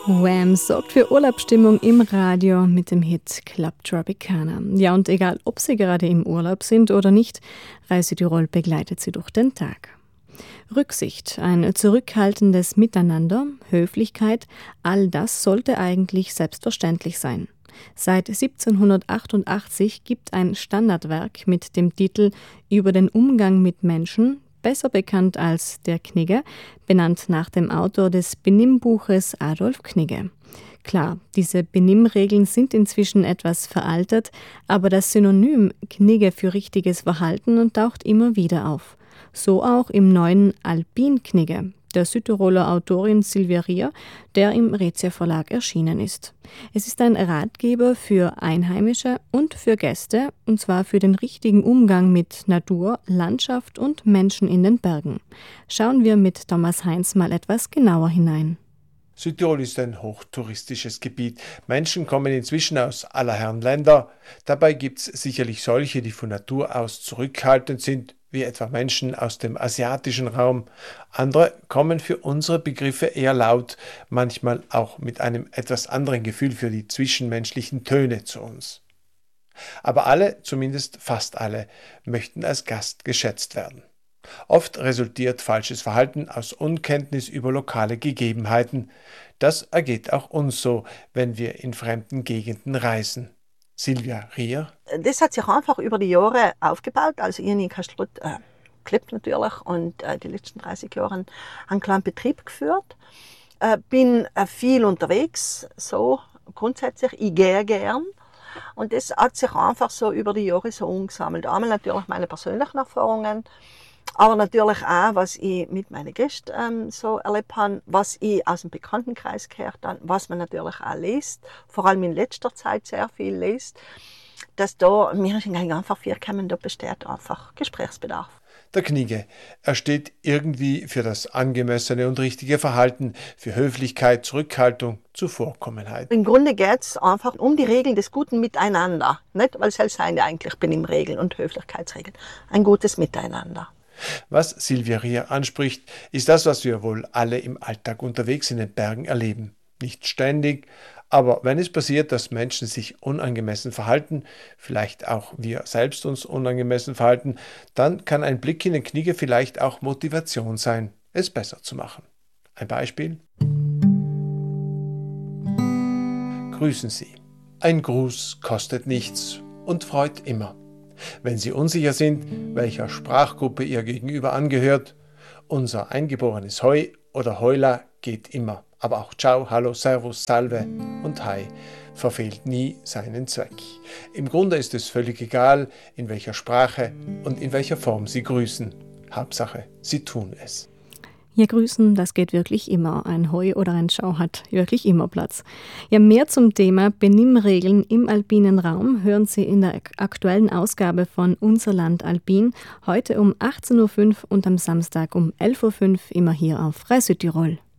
Wham sorgt für Urlaubsstimmung im Radio mit dem Hit Club Tropicana. Ja, und egal, ob Sie gerade im Urlaub sind oder nicht, Reise Tirol begleitet Sie durch den Tag. Rücksicht, ein zurückhaltendes Miteinander, Höflichkeit, all das sollte eigentlich selbstverständlich sein. Seit 1788 gibt ein Standardwerk mit dem Titel Über den Umgang mit Menschen, besser bekannt als Der Knigge, benannt nach dem Autor des Benimmbuches Adolf Knigge. Klar, diese Benimmregeln sind inzwischen etwas veraltet, aber das Synonym Knigge für richtiges Verhalten taucht immer wieder auf. So auch im neuen Alpin Knigge der Südtiroler Autorin Silvia Rier, der im Rezia Verlag erschienen ist. Es ist ein Ratgeber für Einheimische und für Gäste, und zwar für den richtigen Umgang mit Natur, Landschaft und Menschen in den Bergen. Schauen wir mit Thomas Heinz mal etwas genauer hinein. Südtirol ist ein hochtouristisches Gebiet. Menschen kommen inzwischen aus aller Herren Länder. Dabei gibt es sicherlich solche, die von Natur aus zurückhaltend sind, wie etwa Menschen aus dem asiatischen Raum. Andere kommen für unsere Begriffe eher laut, manchmal auch mit einem etwas anderen Gefühl für die zwischenmenschlichen Töne zu uns. Aber alle, zumindest fast alle, möchten als Gast geschätzt werden. Oft resultiert falsches Verhalten aus Unkenntnis über lokale Gegebenheiten. Das ergeht auch uns so, wenn wir in fremden Gegenden reisen. Silvia Rier. Das hat sich einfach über die Jahre aufgebaut. Also ich habe in Kastelruth gelebt natürlich und die letzten 30 Jahre einen kleinen Betrieb geführt. Bin viel unterwegs, so grundsätzlich. Ich gehe gern. Und das hat sich einfach so über die Jahre so umgesammelt. Einmal natürlich meine persönlichen Erfahrungen, aber natürlich auch, was ich mit meinen Gästen so erlebt habe, was ich aus dem Bekanntenkreis gehört habe, was man natürlich auch liest, vor allem in letzter Zeit sehr viel liest, dass da, mir ist einfach viel gekommen, da besteht einfach Gesprächsbedarf. Der Knigge, er steht irgendwie für das angemessene und richtige Verhalten, für Höflichkeit, Zurückhaltung, Zuvorkommenheit. Im Grunde geht es einfach um die Regeln des guten Miteinander, nicht? Weil es seien ja eigentlich Benimmregeln und Höflichkeitsregeln. Ein gutes Miteinander. Was Silvia Rier anspricht, ist das, was wir wohl alle im Alltag unterwegs in den Bergen erleben. Nicht ständig, aber wenn es passiert, dass Menschen sich unangemessen verhalten, vielleicht auch wir selbst uns unangemessen verhalten, dann kann ein Blick in den Knigge vielleicht auch Motivation sein, es besser zu machen. Ein Beispiel? Grüßen Sie. Ein Gruß kostet nichts und freut immer. Wenn Sie unsicher sind, welcher Sprachgruppe Ihr Gegenüber angehört, unser eingeborenes Heu oder Heula geht immer. Aber auch Ciao, Hallo, Servus, Salve und Hi verfehlt nie seinen Zweck. Im Grunde ist es völlig egal, in welcher Sprache und in welcher Form Sie grüßen. Hauptsache, Sie tun es. Ja, grüßen, das geht wirklich immer. Ein Heu oder ein Schau hat wirklich immer Platz. Ja, mehr zum Thema Benimmregeln im alpinen Raum hören Sie in der aktuellen Ausgabe von Unser Land Alpin, heute um 18.05 Uhr und am Samstag um 11.05 Uhr immer hier auf Reise Tirol.